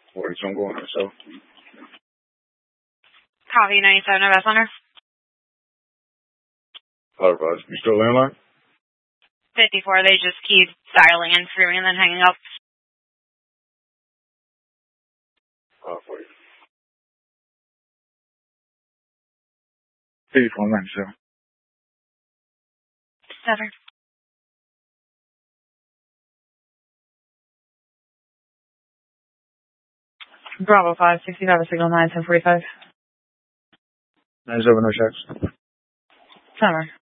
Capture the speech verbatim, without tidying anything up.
forty-two, I'm going to show. Copy, ninety-seven, Nevada Center. Otherwise, you still landline? fifty-four, they just keep dialing in through me and then hanging up. Uh, for you. fifty-four, ninety-seven. Seven. Bravo five, sixty-five, signal nine, ten forty-five. ninety-seven, no checks. Summer.